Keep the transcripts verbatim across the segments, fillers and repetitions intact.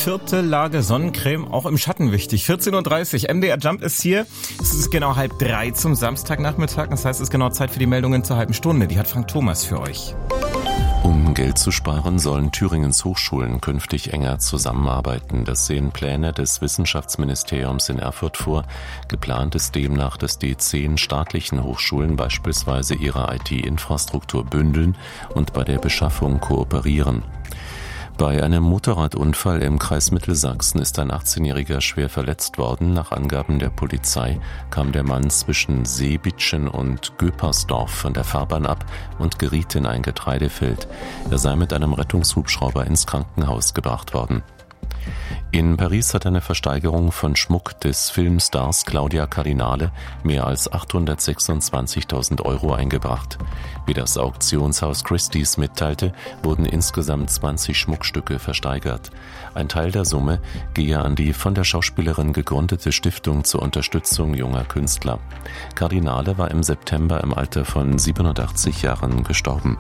vierte Lage Sonnencreme, auch im Schatten wichtig. vierzehn Uhr dreißig, M D R Jump ist hier. Es ist genau halb drei zum Samstagnachmittag. Das heißt, es ist genau Zeit für die Meldungen zur halben Stunde. Die hat Frank Thomas für euch. Um Geld zu sparen, sollen Thüringens Hochschulen künftig enger zusammenarbeiten. Das sehen Pläne des Wissenschaftsministeriums in Erfurt vor. Geplant ist demnach, dass die zehn staatlichen Hochschulen beispielsweise ihre I T-Infrastruktur bündeln und bei der Beschaffung kooperieren. Bei einem Motorradunfall im Kreis Mittelsachsen ist ein achtzehnjähriger schwer verletzt worden. Nach Angaben der Polizei kam der Mann zwischen Seebitschen und Göpersdorf von der Fahrbahn ab und geriet in ein Getreidefeld. Er sei mit einem Rettungshubschrauber ins Krankenhaus gebracht worden. In Paris hat eine Versteigerung von Schmuck des Filmstars Claudia Cardinale mehr als achthundertsechsundzwanzigtausend Euro eingebracht. Wie das Auktionshaus Christie's mitteilte, wurden insgesamt zwanzig Schmuckstücke versteigert. Ein Teil der Summe gehe an die von der Schauspielerin gegründete Stiftung zur Unterstützung junger Künstler. Cardinale war im September im Alter von siebenundachtzig Jahren gestorben.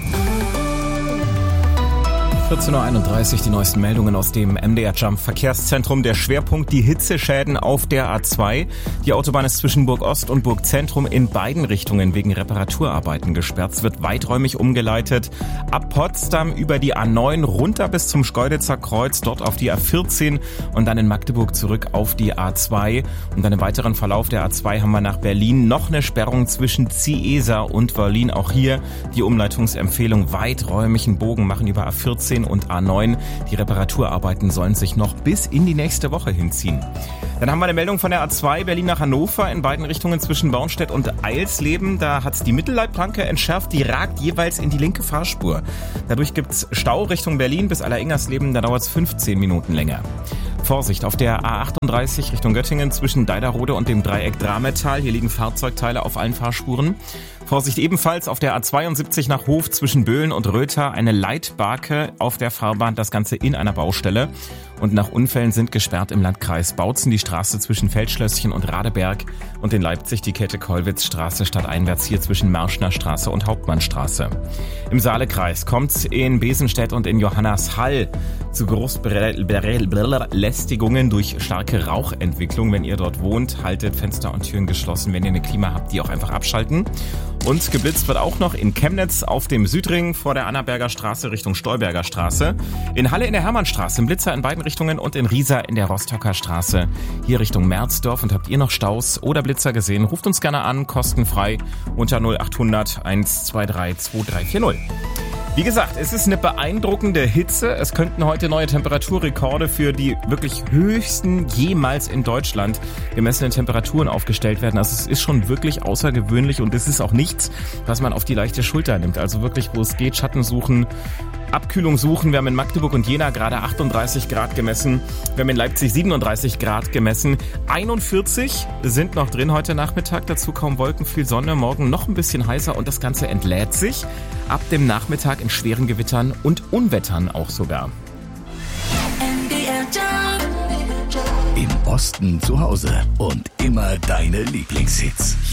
vierzehn Uhr einunddreißig, die neuesten Meldungen aus dem M D R Jump Verkehrszentrum. Der Schwerpunkt, die Hitzeschäden auf der A zwei. Die Autobahn ist zwischen Burg Ost und Burg Zentrum in beiden Richtungen wegen Reparaturarbeiten gesperrt. Es wird weiträumig umgeleitet. Ab Potsdam über die A neun runter bis zum Schkeuditzer Kreuz, dort auf die A vierzehn und dann in Magdeburg zurück auf die A zwei. Und dann im weiteren Verlauf der A zwei haben wir nach Berlin noch eine Sperrung zwischen Ciesa und Berlin. Auch hier die Umleitungsempfehlung, weiträumigen Bogen machen über A vierzehn und A neun. Die Reparaturarbeiten sollen sich noch bis in die nächste Woche hinziehen. Dann haben wir eine Meldung von der A zwei Berlin nach Hannover in beiden Richtungen zwischen Bornstedt und Eilsleben. Da hat die Mittelleitplanke entschärft, die ragt jeweils in die linke Fahrspur. Dadurch gibt's Stau Richtung Berlin bis Alleringers-Leben, da dauert's fünfzehn Minuten länger. Vorsicht auf der A achtunddreißig Richtung Göttingen zwischen Deiderode und dem Dreieck Drametal. Hier liegen Fahrzeugteile auf allen Fahrspuren. Vorsicht ebenfalls auf der A zweiundsiebzig nach Hof zwischen Böhlen und Röther. Eine Leitbarke auf der Fahrbahn, das Ganze in einer Baustelle. Und nach Unfällen sind gesperrt im Landkreis Bautzen die Straße zwischen Feldschlösschen und Radeberg und in Leipzig die Käthe-Kollwitz-Straße stadteinwärts hier zwischen Marschner Straße und Hauptmannstraße. Im Saalekreis kommt's in Besenstedt und in Johannashall zu Großbelästigungen durch starke Rauchentwicklung. Wenn ihr dort wohnt, haltet Fenster und Türen geschlossen. Wenn ihr eine Klima habt, die auch einfach abschalten. Und geblitzt wird auch noch in Chemnitz auf dem Südring vor der Annaberger Straße Richtung Stolberger Straße. In Halle in der Hermannstraße, im Blitzer in beiden Richtungen und in Riesa in der Rostocker Straße. Hier Richtung Merzdorf. Und habt ihr noch Staus oder Blitzer gesehen? Ruft uns gerne an, kostenfrei unter null achthundert eins zwei drei zwei drei vier null. Wie gesagt, es ist eine beeindruckende Hitze. Es könnten heute neue Temperaturrekorde für die wirklich höchsten jemals in Deutschland gemessenen Temperaturen aufgestellt werden. Also es ist schon wirklich außergewöhnlich und es ist auch nichts, was man auf die leichte Schulter nimmt. Also wirklich, wo es geht, Schatten suchen, Abkühlung suchen. Wir haben in Magdeburg und Jena gerade achtunddreißig Grad gemessen. Wir haben in Leipzig siebenunddreißig Grad gemessen. einundvierzig sind noch drin heute Nachmittag. Dazu kaum Wolken, viel Sonne. Morgen noch ein bisschen heißer und das Ganze entlädt sich. Ab dem Nachmittag in schweren Gewittern und Unwettern auch sogar. Im Osten zu Hause und immer deine Lieblingshits.